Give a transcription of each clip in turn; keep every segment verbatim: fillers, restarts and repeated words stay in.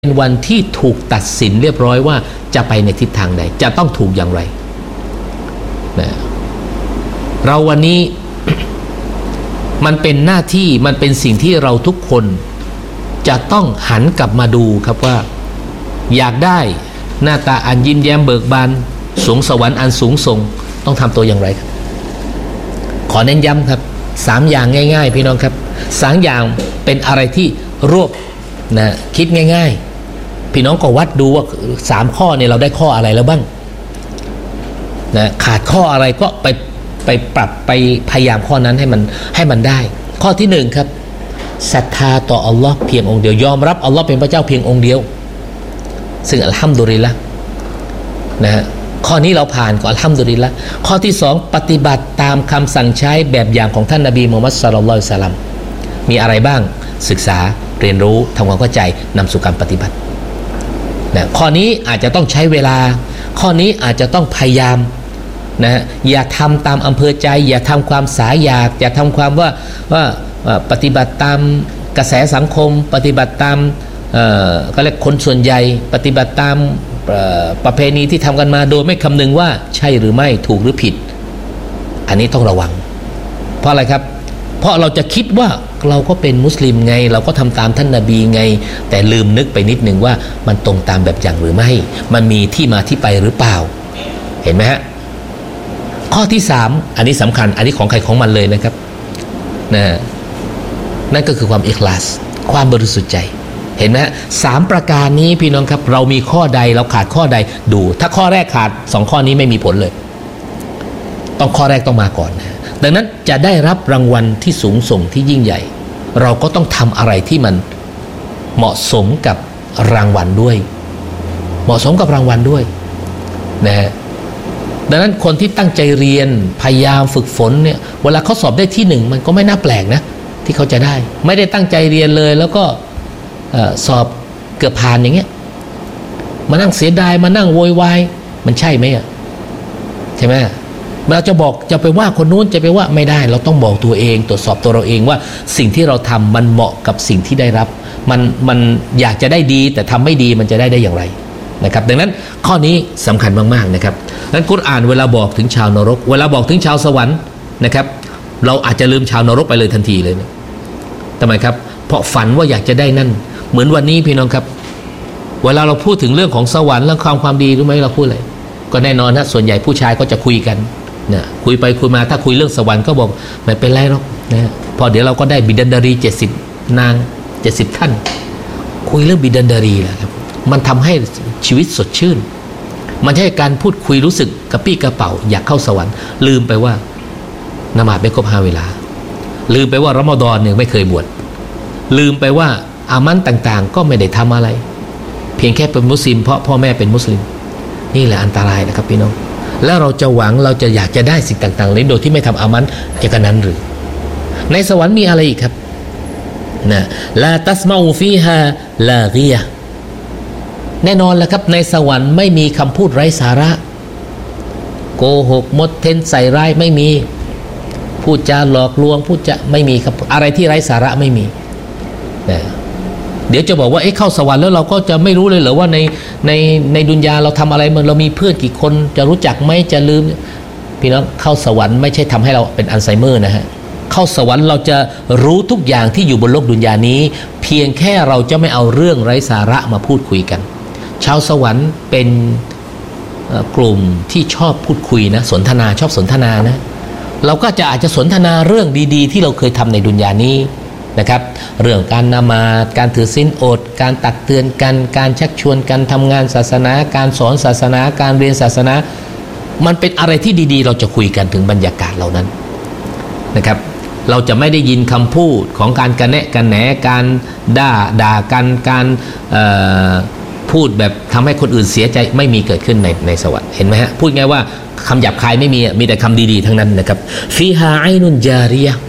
เป็นวันที่ถูกตัดสินเรียบร้อยว่าจะไปในทิศทางใดจะต้องถูกอย่างไรนะเราวันนี้ มันเป็นหน้าที่มันเป็นสิ่งที่เราทุกคนจะต้องหันกลับมาดูครับว่าอยากได้หน้าตาอันยิ้มแย้มเบิกบานสูงสวรรค์อันสูงส่งต้องทำตัวอย่างไรครับขอเน้นย้ำครับสามอย่างง่ายๆพี่น้องครับสามอย่างเป็นอะไรที่รวบนะคิดง่ายๆพี่น้องก็วัดดูว่าสามข้อเนี่ยเราได้ข้ออะไรแล้วบ้างนะขาดข้ออะไรก็ไปไปปรับไปพยายามข้อนั้นให้มันให้มันได้ข้อที่หนึ่งครับศรัทธาต่ออัลลอฮ์เพียงองค์เดียวยอมรับอัลลอฮ์เป็นพระเจ้าเพียงองค์เดียวซึ่งอัลฮัมดุลิลละห์นะฮะข้อนี้เราผ่านก็อัลฮัมดุลิลละห์ข้อที่สองปฏิบัติตามคำสั่งใช้แบบอย่างของท่านนบีมุฮัมมัดศ็อลลัลลอฮุอะลัยฮิวะซัลลัมมีอะไรบ้างศึกษาเรียนรู้ทำความเข้าใจนำสู่การปฏิบัตินะข้อนี้อาจจะต้องใช้เวลาข้อนี้อาจจะต้องพยายามนะอย่าทำตามอำเภอใจอย่าทำความสาอยากอย่าทำความว่าว่าปฏิบัติตามกระแสสังคมปฏิบัติตามก็เรียกคนส่วนใหญ่ปฏิบัติตามประเพณีที่ทำกันมาโดยไม่คำนึงว่าใช่หรือไม่ถูกหรือผิดอันนี้ต้องระวังเพราะอะไรครับเพราะเราจะคิดว่าเราก็เป็นมุสลิมไงเราก็ทำตามท่านนบีไงแต่ลืมนึกไปนิดนึงว่ามันตรงตามแบบอย่างหรือไม่มันมีที่มาที่ไปหรือเปล่าเห็นไหมฮะข้อที่สามอันนี้สำคัญอันนี้ของใครของมันเลยนะครับนะนั่นก็คือความอิคลาสความบริสุทธิ์ใจเห็นไหมฮะสามประการนี้พี่น้องครับเรามีข้อใดเราขาดข้อใดดูถ้าข้อแรกขาดสองข้อนี้ไม่มีผลเลยต้องข้อแรกต้องมาก่อนนะดังนั้นจะได้รับรางวัลที่สูงส่งที่ยิ่งใหญ่เราก็ต้องทำอะไรที่มันเหมาะสมกับรางวัลด้วยเหมาะสมกับรางวัลด้วยนะฮะดังนั้นคนที่ตั้งใจเรียนพยายามฝึกฝนเนี่ยเวลาเขาสอบได้ที่หนึ่งมันก็ไม่น่าแปลกนะที่เขาจะได้ไม่ได้ตั้งใจเรียนเลยแล้วก็สอบเกือบผ่านอย่างเงี้ยมานั่งเสียดายมานั่งโวยวายมันใช่ไหมอ่ะใช่ไหมเราจะบอกจะไปว่าคนนู้นจะไปว่าไม่ได้เราต้องบอกตัวเองตรวจสอบตัวเราเองว่าสิ่งที่เราทำมันเหมาะกับสิ่งที่ได้รับมันมันอยากจะได้ดีแต่ทำไม่ดีมันจะได้ได้อย่างไรนะครับดังนั้นข้อนี้สำคัญมากๆนะครับดังนั้นกุรอานเวลาบอกถึงชาวนรกเวลาบอกถึงชาวสวรรค์นะครับเราอาจจะลืมชาวนรกไปเลยทันทีเลยนะทำไมครับเพราะฝันว่าอยากจะได้นั่นเหมือนวันนี้พี่น้องครับเวลาเราพูดถึงเรื่องของสวรรค์และความความดีรู้ไหมเราพูดอะไรก็แน่นอนนะส่วนใหญ่ผู้ชายก็จะคุยกันนะคุยไปคุยมาถ้าคุยเรื่องสวรรค์ก็บอกไม่เป็นไรหรอกนะพอเดี๋ยวเราก็ได้บิดันดารีเจ็ดสิบนางเจ็ดสิบท่านคุยเรื่องบิดันดารีแหละครับมันทำให้ชีวิตสดชื่นมันใช่การพูดคุยรู้สึกกระปี้กระเป๋าอยากเข้าสวรรค์ลืมไปว่านมาดไม่ครบห้าเวลาลืมไปว่ารอมฎอนเนี่ยไม่เคยบวชลืมไปว่าอามันต่างๆก็ไม่ได้ทำอะไรเพียงแค่เป็นมุสลิมเพราะพ่อแม่เป็นมุสลิมนี่แหละอันตรายนะครับพี่น้องแล้วเราจะหวังเราจะอยากจะได้สิ่งต่างๆนี้โดยที่ไม่ทำอามันจะกันนั้นหรือในสวรรค์มีอะไรอีกครับนะลาตัสมาอูฟีฮาลากียะแน่นอนแหละครับในสวรรค์ไม่มีคำพูดไร้สาระโกหกมดเท็จใส่ร้ายไม่มีพูดจาหลอกลวงพูดจะไม่มีครับอะไรที่ไร้สาระไม่มีนะเดี๋ยวจะบอกว่าเอ๊ะเข้าสวรรค์แล้วเราก็จะไม่รู้เลยเหรอว่าในในในดุนยาเราทำอะไรมันเรามีเพื่อนกี่คนจะรู้จักไหมจะลืมพี่น้องเข้าสวรรค์ไม่ใช่ทำให้เราเป็นอัลไซเมอร์นะฮะเข้าสวรรค์เราจะรู้ทุกอย่างที่อยู่บนโลกดุนยานี้เพียงแค่เราจะไม่เอาเรื่องไร้สาระมาพูดคุยกันชาวสวรรค์เป็นกลุ่มที่ชอบพูดคุยนะสนทนาชอบสนทนานะเราก็จะอาจจะสนทนาเรื่องดีๆที่เราเคยทำในดุนยานี้นะครับเรื่องการนมาดการถือศีลอดการตักเตือนกันการชักชวนกันทำงานศาสนาการสอนศาสนาการเรียนศาสนามันเป็นอะไรที่ดีๆเราจะคุยกันถึงบรรยากาศเหล่านั้นนะครับเราจะไม่ได้ยินคำพูดของการกระแนะกระแหนการด่าด่ากันการพูดแบบทำให้คนอื่นเสียใจไม่มีเกิดขึ้นในในสวรรค์เห็นไหมฮะพูดง่ายว่าคำหยาบคายไม่มีมีแต่คำดีๆทั้งนั้นนะครับฟีฮาไอนุนจารียะ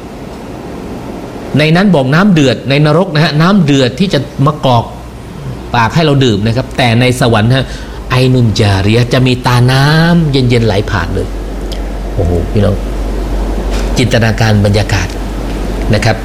ในนั้นบอกน้ำเดือดในนรกนะฮะน้ำเดือดที่จะมากรอกปากให้เราดื่มนะครับแต่ในสวรรค์ฮะไอนุนจารียะจะมีตาน้ำเย็นๆไหลผ่านเลยโอ้โหพี่น้องจินตนาการบรรยากาศนะครับ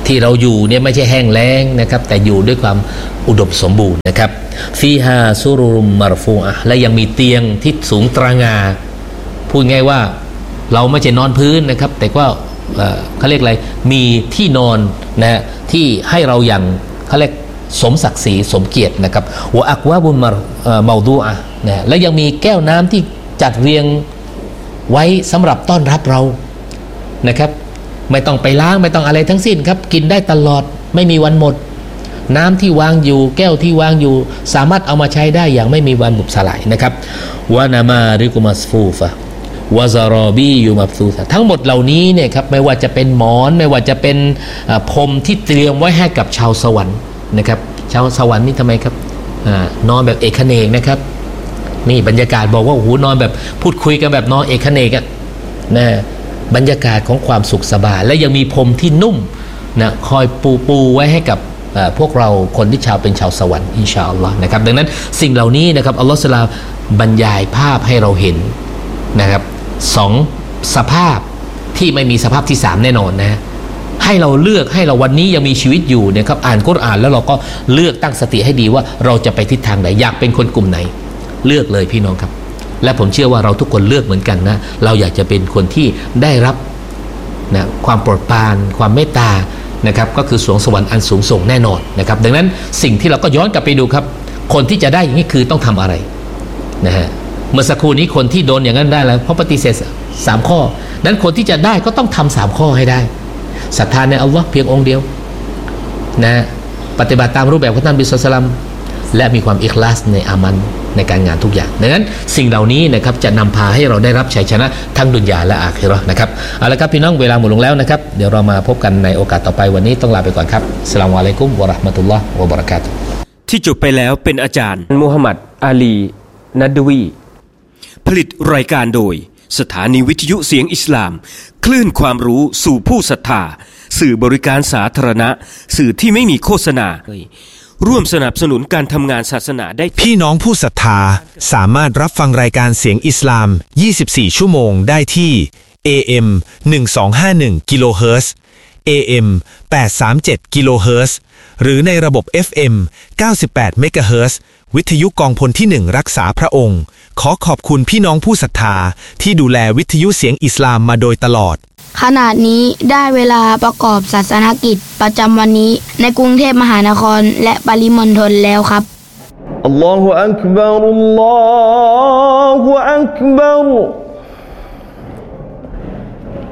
ที่เราอยู่เนี่ยไม่ใช่แห้งแล้งนะครับแต่อยู่ด้วยความอุดมสมบูรณ์นะครับฟีฮาซุรุมมารฟูอะและยังมีเตียงที่สูงตระหง่าพูดง่ายว่าเราไม่ใช่นอนพื้นนะครับแต่ว่าเขาเรียกอะไรมีที่นอนนะที่ให้เราอย่างเขาเรียกสมศักดิ์ศรีสมเกียรตินะครับวะอักวาบุนมาเมาดูอะนะและยังมีแก้วน้ำที่จัดเรียงไว้สำหรับต้อนรับเรานะครับไม่ต้องไปล้างไม่ต้องอะไรทั้งสิ้นครับกินได้ตลอดไม่มีวันหมดน้ำที่วางอยู่แก้วที่วางอยู่สามารถเอามาใช้ได้อย่างไม่มีวันบุบสลายนะครับวานามาริกุมัสฟูฟะวาซารอบียูมับซูซะทั้งหมดเหล่านี้เนี่ยครับไม่ว่าจะเป็นหมอนไม่ว่าจะเป็นพรมที่เตรียมไว้ให้กับชาวสวรรค์นะครับชาวสวรรค์นี่ทำไมครับนอนแบบเอกเนกนะครับนี่บรรยากาศบอกว่าโอ้โหนอนแบบพูดคุยกันแบบนอนเอกเนกอะนะบรรยากาศของความสุขสบายและยังมีพรมที่นุ่มนะคอยปูปูไว้ให้กับพวกเราคนที่ชาวเป็นชาวสวรรค์อินชาอัลลอฮ์นะครับดังนั้นสิ่งเหล่านี้นะครับอัลลอฮ์ซุบฮานะฮูวะตะอาลาบรรยายภาพให้เราเห็นนะครับสองสภาพที่ไม่มีสภาพที่สามแน่นอนนะให้เราเลือกให้เราวันนี้ยังมีชีวิตอยู่นะครับอ่านกุรอานแล้วเราก็เลือกตั้งสติให้ดีว่าเราจะไปทิศทางไหนอยากเป็นคนกลุ่มไหนเลือกเลยพี่น้องครับและผมเชื่อว่าเราทุกคนเลือกเหมือนกันนะเราอยากจะเป็นคนที่ได้รับนะความโปรดปรานความเมตตานะครับก็คือสวงสวรรค์อันสูงส่งแน่นอนนะครับดังนั้นสิ่งที่เราก็ย้อนกลับไปดูครับคนที่จะได้อย่างนี้คือต้องทำอะไรนะฮะเมื่อสักครู่นี้คนที่โดนอย่างนั้นได้แล้วเพราะปฏิเสธสามข้อนั้นคนที่จะได้ก็ต้องทำสามข้อให้ได้ศรัทธาในอัลลอฮ์เพียงองค์เดียวนะปฏิบัติตามรูปแบบของท่านบิศสลัมและมีความอิคลาสในอามันในการงานทุกอย่างดังนั้นสิ่งเหล่านี้นะครับจะนำพาให้เราได้รับชัยชนะทั้งดุนยาและอาคิเราะห์นะครับเอาละครับพี่น้องเวลาหมดลงแล้วนะครับเดี๋ยวเรามาพบกันในโอกาสต่อไปวันนี้ต้องลาไปก่อนครับอัสสลามุอะลัยกุมวะเราะห์มะตุลลอฮ์วะบะเราะกาตุฮ์ที่จบไปแล้วเป็นอาจารย์มูฮัมหมัดอาลีนัดวีผลิตรายการโดยสถานีวิทยุเสียงอิสลามคลื่นความรู้สู่ผู้ศรัทธาสื่อบริการสาธารณะสื่อที่ไม่มีโฆษณาร่วมสนับสนุนการทำงานศาสนาได้พี่น้องผู้ศรัทธาสามารถรับฟังรายการเสียงอิสลามยี่สิบสี่ชั่วโมงได้ที่ เอ เอ็ม หนึ่งพันสองร้อยห้าสิบเอ็ด กิโลเฮิรตซ์ เอ เอ็ม แปดร้อยสามสิบเจ็ด กิโลเฮิรตซ์หรือในระบบ เอฟ เอ็ม เก้าสิบแปด เมกะเฮิรตซ์วิทยุกองพลที่หนึ่งรักษาพระองค์ขอขอบคุณพี่น้องผู้ศรัทธาที่ดูแลวิทยุเสียงอิสลามมาโดยตลอดขณะนี้ได้เวลาประกอบศาสนกิจประจำวันนี้ในกรุงเทพมหานครและปริมณฑลแล้วครับอัลลอฮุอักบัรอัลลอฮุอักบัร